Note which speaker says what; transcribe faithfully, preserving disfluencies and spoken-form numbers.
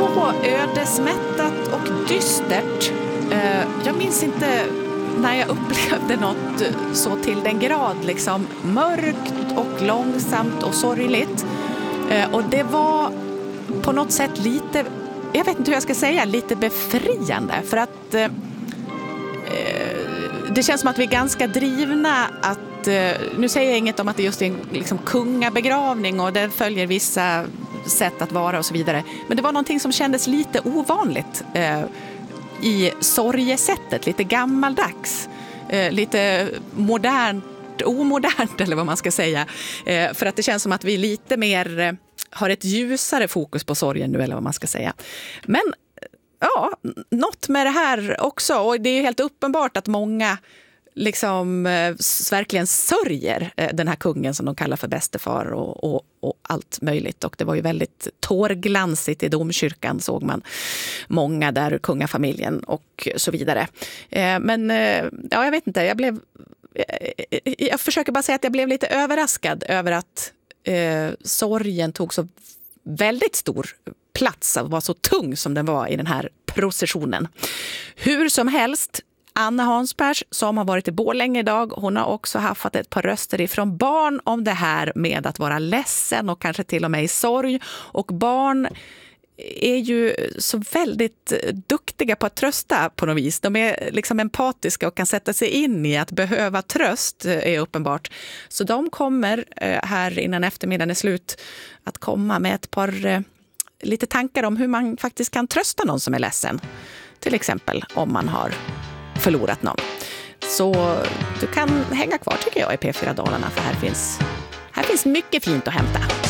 Speaker 1: Så ödesmättat och dystert. Jag minns inte när jag upplevde något så till den grad liksom mörkt och långsamt och sorgligt. Och det var på något sätt lite, jag vet inte hur jag ska säga, lite befriande. För att eh, det känns som att vi är ganska drivna att, eh, nu säger jag inget om att det just är en liksom, kungabegravning och det följer vissa sätt att vara och så vidare. Men det var någonting som kändes lite ovanligt eh, i sorgesättet, lite gammaldags, eh, lite modernt, omodernt eller vad man ska säga. Eh, för att det känns som att vi lite mer eh, har ett ljusare fokus på sorgen nu eller vad man ska säga. Men ja, något med det här också, och det är helt uppenbart att många liksom eh, verkligen sörjer eh, den här kungen som de kallar för bästefar och, och, och allt möjligt. Och det var ju väldigt tårglansigt i domkyrkan, såg man många där ur kungafamiljen och så vidare. Eh, men eh, ja, jag vet inte, jag blev eh, jag försöker bara säga att jag blev lite överraskad över att eh, sorgen tog så väldigt stor plats och var så tung som den var i den här processionen. Hur som helst, Anna Hansbergs som har varit i Borlänge idag, hon har också haft ett par röster ifrån barn om det här med att vara ledsen och kanske till och med i sorg. Och barn är ju så väldigt duktiga på att trösta på något vis. De är liksom empatiska och kan sätta sig in i att behöva tröst, är uppenbart. Så de kommer här innan eftermiddagen är slut att komma med ett par lite tankar om hur man faktiskt kan trösta någon som är ledsen. Till exempel om man har förlorat någon. Så du kan hänga kvar tycker jag i P fyra Dalarna, för här finns, här finns mycket fint att hämta.